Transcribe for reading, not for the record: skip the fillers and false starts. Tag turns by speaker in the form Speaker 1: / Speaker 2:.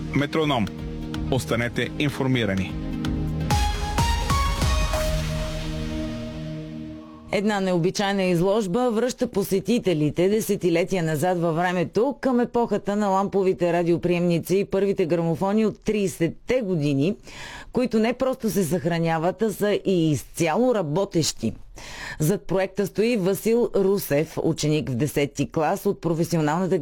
Speaker 1: Метроном. Останете информирани.
Speaker 2: Една необичайна изложба връща посетителите десетилетия назад във времето към епохата на ламповите радиоприемници и първите грамофони от 30-те години, които не просто се съхраняват, а са и изцяло работещи. Зад проекта стои Васил Русев, ученик в 10-ти клас от професионалната